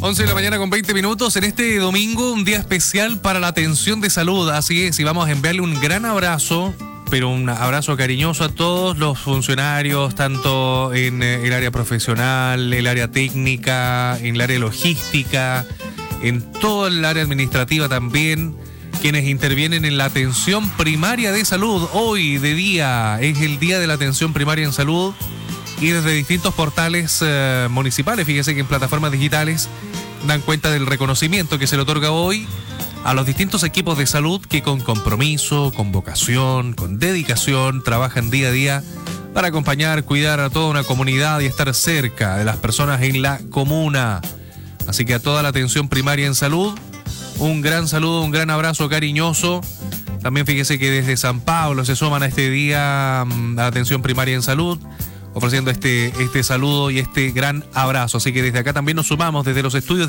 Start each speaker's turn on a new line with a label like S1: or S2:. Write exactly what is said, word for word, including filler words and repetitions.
S1: once de la mañana con veinte minutos. En este domingo, un día especial para la atención de salud. Así es, y vamos a enviarle un gran abrazo, pero un abrazo cariñoso a todos los funcionarios, tanto en el área profesional, el área técnica, en el área logística, en todo el área administrativa también, quienes intervienen en la atención primaria de salud. Hoy de día es el Día de la Atención Primaria en Salud y desde distintos portales eh, municipales, fíjese que en plataformas digitales dan cuenta del reconocimiento que se le otorga hoy a los distintos equipos de salud que con compromiso, con vocación, con dedicación trabajan día a día para acompañar, cuidar a toda una comunidad y estar cerca de las personas en la comuna. Así que a toda la atención primaria en salud, un gran saludo, un gran abrazo cariñoso. También fíjese que desde San Pablo se suman a este día a la atención primaria en salud, ofreciendo este, este saludo y este gran abrazo. Así que desde acá también nos sumamos desde los estudios